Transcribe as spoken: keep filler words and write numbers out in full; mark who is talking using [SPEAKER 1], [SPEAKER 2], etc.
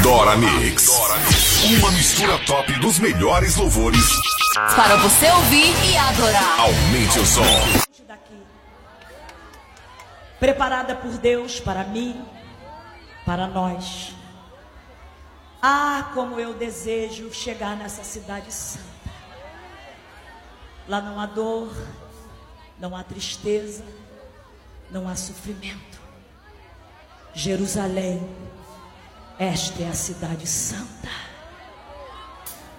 [SPEAKER 1] Dora Mix. Uma mistura top dos melhores louvores
[SPEAKER 2] para você ouvir e adorar.
[SPEAKER 1] Aumente o som.
[SPEAKER 3] Preparada por Deus para mim, para nós. Ah, como eu desejo chegar nessa cidade santa. Lá não há dor, não há tristeza, não há sofrimento. Jerusalém, esta é a cidade santa.